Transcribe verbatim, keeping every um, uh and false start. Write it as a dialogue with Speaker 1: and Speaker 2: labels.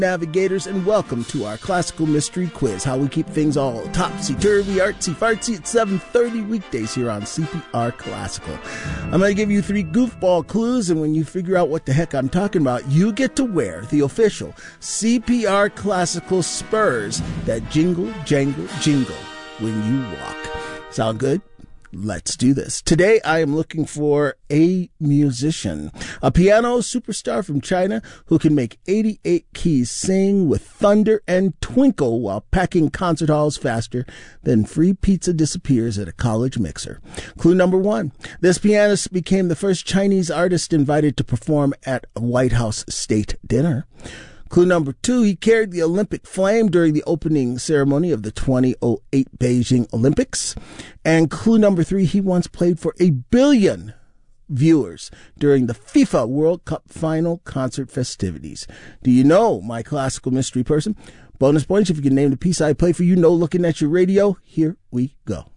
Speaker 1: navigators, and welcome to our classical mystery quiz, how we keep things all topsy-turvy, artsy-fartsy at seven thirty weekdays here on C P R Classical. I'm going to give you three goofball clues, and when you figure out what the heck I'm talking about, you get to wear the official C P R Classical spurs that jingle, jangle, jingle when you walk. Sound good? Let's do this. Today, I am looking for a musician, a piano superstar from China who can make eighty-eight keys sing with thunder and twinkle while packing concert halls faster than free pizza disappears at a college mixer. Clue number one. This pianist became the first Chinese artist invited to perform at a White House state dinner. Clue number two, he carried the Olympic flame during the opening ceremony of the twenty oh eight Beijing Olympics. And clue number three, he once played for a billion viewers during the FIFA World Cup final concert festivities. Do you know, my classical mystery person? Bonus points if you can name the piece I play for you. No looking at your radio. Here we go.